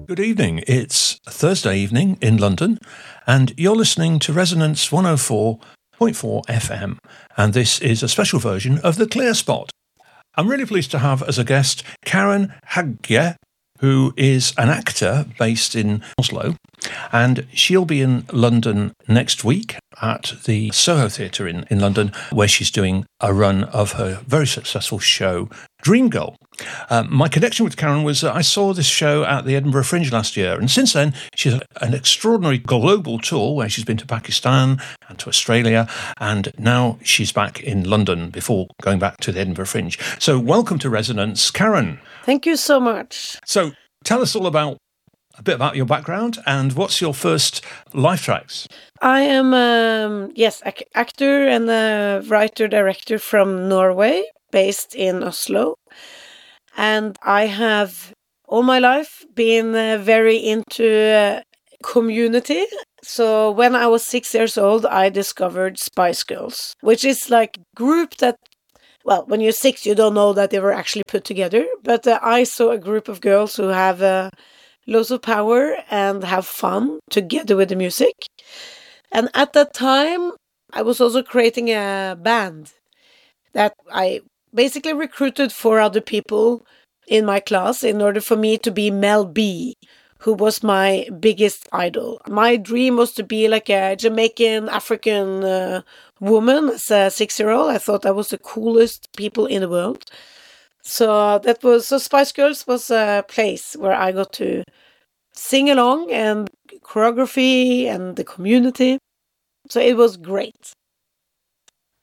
Good evening. It's Thursday evening in London, and you're listening to Resonance 104.4 FM, and this is a special version of The Clear Spot. I'm really pleased to have as a guest Karen Hagge, who is an actor based in Oslo, and she'll be in London next week at the Soho Theatre in London, where she's doing a run of her very successful show, Dream Girl. My connection with Karen was I saw this show at the Edinburgh Fringe last year, and since then she's had an extraordinary global tour where she's been to Pakistan and to Australia, and now she's back in London before going back to the Edinburgh Fringe. So welcome to Resonance, Karen. Thank you so much. So tell us all about a bit about your background and what's your first life tracks? I am, actor and a writer-director from Norway, based in Oslo. And I have all my life been very into community. So when I was 6 years old, I discovered Spice Girls, which is like a group that, well, when you're 6, you don't know that they were actually put together. But I saw a group of girls who have loads of power and have fun together with the music. And at that time, I was also creating a band that I basically recruited 4 other people in my class in order for me to be Mel B, who was my biggest idol. My dream was to be like a Jamaican African woman as a 6-year-old. I thought I was the coolest people in the world. So Spice Girls was a place where I got to sing along and choreography and the community. So it was great.